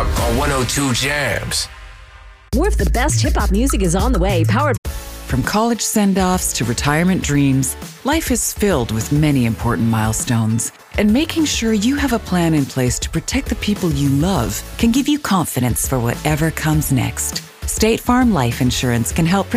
on 102 Jams. More of the best hip-hop music is on the way, powered. From college send-offs to retirement dreams, life is filled with many important milestones. And making sure you have a plan in place to protect the people you love can give you confidence for whatever comes next. State Farm Life Insurance can help